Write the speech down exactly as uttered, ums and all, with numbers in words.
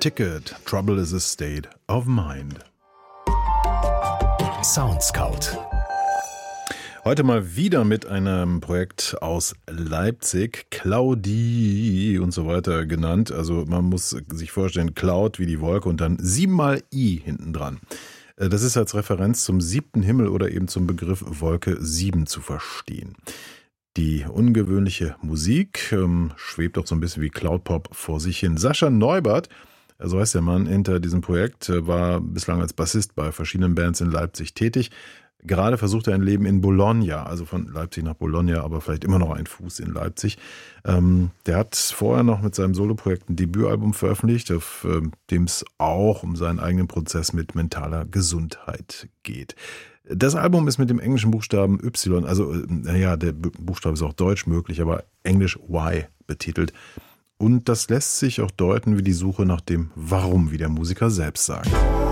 Ticket, Trouble is a State of Mind. Soundscout. Heute mal wieder mit einem Projekt aus Leipzig, Cloudy und so weiter genannt. Also man muss sich vorstellen, Cloud wie die Wolke und dann siebenmal I hinten dran. Das ist als Referenz zum siebten Himmel oder eben zum Begriff Wolke sieben zu verstehen. Die ungewöhnliche Musik ähm, schwebt auch so ein bisschen wie Cloudpop vor sich hin. Sascha Neubert, so heißt der Mann hinter diesem Projekt, war bislang als Bassist bei verschiedenen Bands in Leipzig tätig. Gerade versucht er ein Leben in Bologna, also von Leipzig nach Bologna, aber vielleicht immer noch ein Fuß in Leipzig. Ähm, der hat vorher noch mit seinem Soloprojekt ein Debütalbum veröffentlicht, auf äh, dem es auch um seinen eigenen Prozess mit mentaler Gesundheit geht. Das Album ist mit dem englischen Buchstaben Y, also naja, der Buchstabe ist auch deutsch möglich, aber englisch Y betitelt. Und das lässt sich auch deuten wie die Suche nach dem Warum, wie der Musiker selbst sagt.